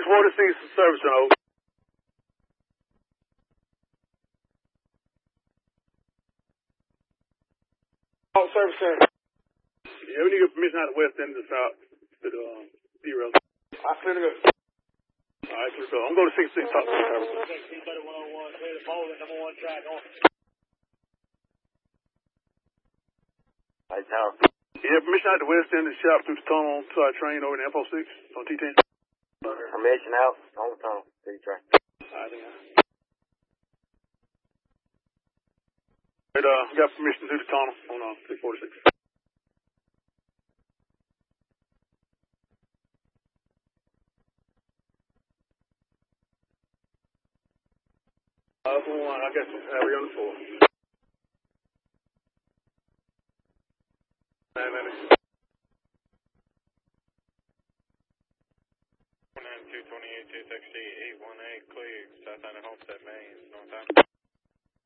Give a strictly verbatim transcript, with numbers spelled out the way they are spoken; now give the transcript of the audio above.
forty-six service zone. Oh, service center. Yeah, we need your permission out of the west end to the south to the um, zero. I clear to go. All right, clear to go. I'm going to sixty-six talk to the service. one oh one, clear the bowling, number one track on. Hi, Tower. Yeah, permission out the west end to shop through the tunnel to our train over in F O six on T ten. Permission out on the tunnel. City train. Alright, then. Right, uh, we got permission through the tunnel on uh, six forty-six. Uh, one, I got you. Uh, we on the floor. Nine minutes. two twenty-eight, two sixty, eight one eight, clear, south end of Homestead, Maine, north end.